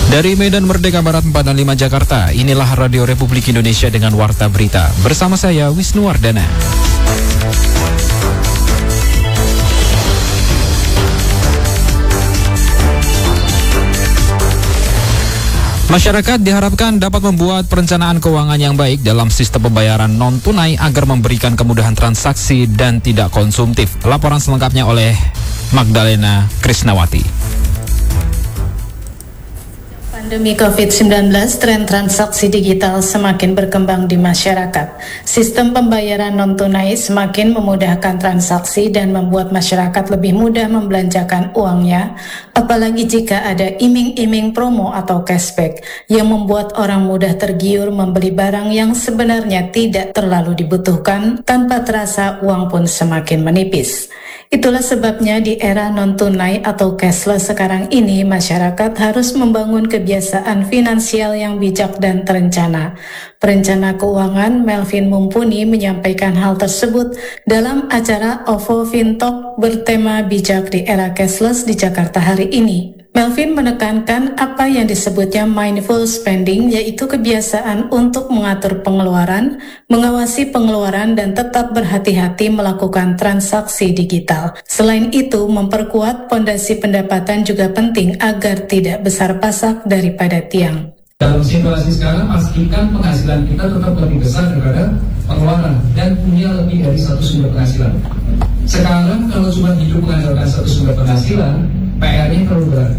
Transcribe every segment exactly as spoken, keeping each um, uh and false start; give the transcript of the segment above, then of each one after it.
Dari Medan Merdeka Barat empat enam lima Jakarta, inilah Radio Republik Indonesia dengan Warta Berita. Bersama saya, Wisnu Wardana. Masyarakat diharapkan dapat membuat perencanaan keuangan yang baik dalam sistem pembayaran non-tunai agar memberikan kemudahan transaksi dan tidak konsumtif. Laporan selengkapnya oleh Magdalena Krisnawati. Pandemi covid sembilan belas, tren transaksi digital semakin berkembang di masyarakat. Sistem pembayaran non-tunai semakin memudahkan transaksi dan membuat masyarakat lebih mudah membelanjakan uangnya, apalagi jika ada iming-iming promo atau cashback yang membuat orang mudah tergiur membeli barang yang sebenarnya tidak terlalu dibutuhkan, tanpa terasa uang pun semakin menipis. Itulah sebabnya di era non-tunai atau cashless sekarang ini, masyarakat harus membangun kebiasaan finansial yang bijak dan terencana. Perencana keuangan Melvin Mumpuni menyampaikan hal tersebut dalam acara O V O FinTalk bertema bijak di era cashless di Jakarta hari ini. Melvin menekankan apa yang disebutnya mindful spending, yaitu kebiasaan untuk mengatur pengeluaran, mengawasi pengeluaran, dan tetap berhati-hati melakukan transaksi digital. Selain itu, memperkuat pondasi pendapatan juga penting agar tidak besar pasak daripada tiang. Dalam situasi sekarang, pastikan penghasilan kita tetap lebih besar daripada pengeluaran dan punya lebih dari satu sumber penghasilan. Sekarang kalau cuma hidup mengandalkan satu sumber penghasilan, P R-nya terlalu berat.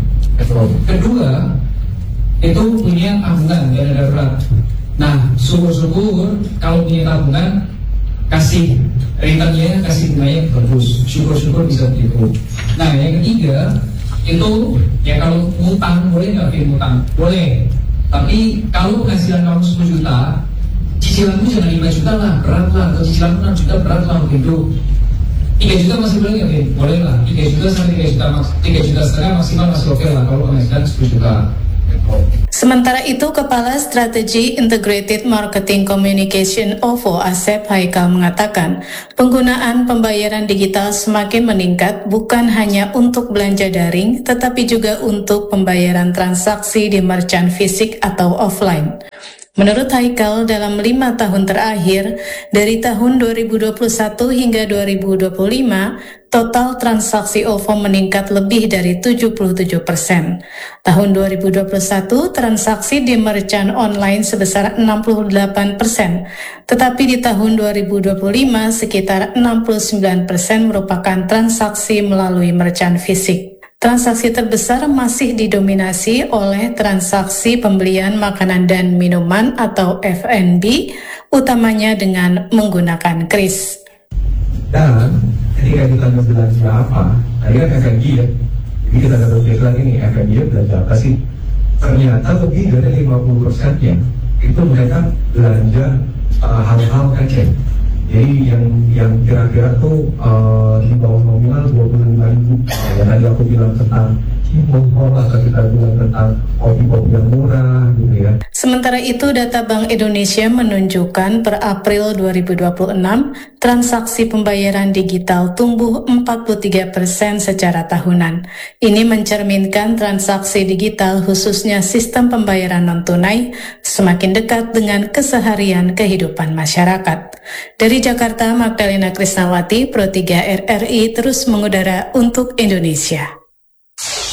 Kedua, itu punya tabungan dana darurat. Nah, syukur-syukur kalau punya tabungan, kasih returnnya, kasih bunganya bagus. Syukur-syukur bisa begitu. Nah, yang ketiga, itu ya kalau ngutang, boleh nggak pilih ngutang? Boleh. Tapi kalau penghasilan kamu sepuluh juta, cicilanmu jangan lima juta lah, berat lah. Atau cicilanmu enam juta, berat lah begitu. tiga juta masih boleh nggak, Bin? Boleh lah. tiga juta sampai tiga juta, tiga juta setengah maksimal masih oke lah kalau penghasilan sepuluh juta. Sementara itu, Kepala Strategi Integrated Marketing Communication O V O Asep Haikal mengatakan, penggunaan pembayaran digital semakin meningkat bukan hanya untuk belanja daring, tetapi juga untuk pembayaran transaksi di merchant fisik atau offline. Menurut Haikal, dalam lima tahun terakhir, dari tahun dua ribu dua puluh satu hingga dua ribu dua puluh lima, total transaksi O V O meningkat lebih dari tujuh puluh tujuh persen. Tahun dua ribu dua puluh satu, transaksi di merchant online sebesar enam puluh delapan persen. Tetapi di tahun dua ribu dua puluh lima, sekitar enam puluh sembilan persen merupakan transaksi melalui merchant fisik. Transaksi terbesar masih didominasi oleh transaksi pembelian makanan dan minuman atau F and B, utamanya dengan menggunakan kris. Dan ketika kita belanja apa, tadi kan F and B ya, jadi kita dapat cek lagi nih F and B belanja apa sih? Ternyata lebih dari lima puluh persennya itu mereka belanja uh, hal-hal kecil. Jadi yang yang kira-kira tuh uh, di bawah nominal dua puluh lima ribu. Ya tadi aku bilang tentang impor atau kita bilang tentang kopi-kopi yang murah gitu ya. Sementara itu, data Bank Indonesia menunjukkan per April dua ribu dua puluh enam, transaksi pembayaran digital tumbuh empat puluh tiga persen secara tahunan. Ini mencerminkan transaksi digital, khususnya sistem pembayaran non-tunai, semakin dekat dengan keseharian kehidupan masyarakat. Dari Jakarta, Magdalena Krisnawati, Pro tiga R R I terus mengudara untuk Indonesia.